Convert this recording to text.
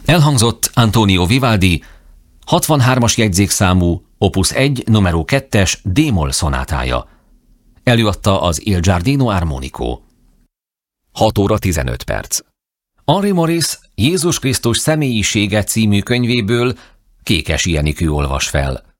Elhangzott Antonio Vivaldi 63-as jegyzékszámú Opus 1 numero 2-es D-moll szonátája. Előadta az Il Giardino Armonico. 6 óra 15 perc. Henry Morris Jézus Krisztus személyisége című könyvéből Kékesi Enikő olvas fel.